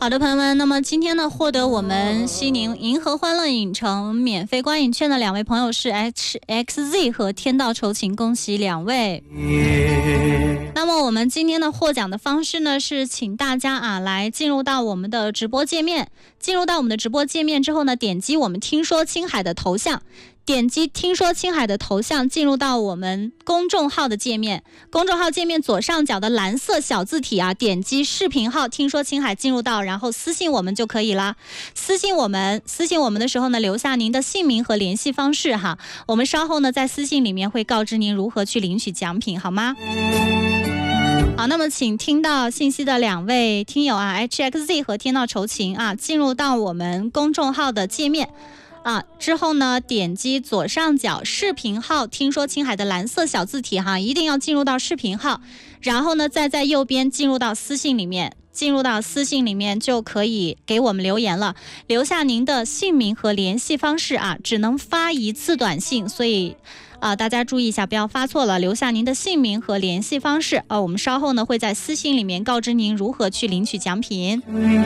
好的，朋友们，那么今天呢，获得我们西宁银河欢乐影城免费观影券的两位朋友是 HXZ 和天道酬勤，恭喜两位。那么我们今天的获奖的方式呢，是请大家来进入到我们的直播界面。进入到我们的直播界面之后呢，点击我们听说青海的头像。点击听说青海的头像，进入到我们公众号的界面。公众号界面左上角的蓝色小字体点击视频号听说青海，进入到，然后私信我们就可以了。私信我们的时候呢，留下您的姓名和联系方式哈。我们稍后呢，在私信里面会告知您如何去领取奖品，好吗？好，那么请听到信息的两位听友HXZ 和天道酬勤进入到我们公众号的界面。之后呢，点击左上角视频号听说青海的蓝色小字体一定要进入到视频号，然后呢再在右边进入到私信里面，就可以给我们留言了，留下您的姓名和联系方式只能发一次短信，所以大家注意一下，不要发错了，留下您的姓名和联系方式我们稍后呢会在私信里面告知您如何去领取奖品。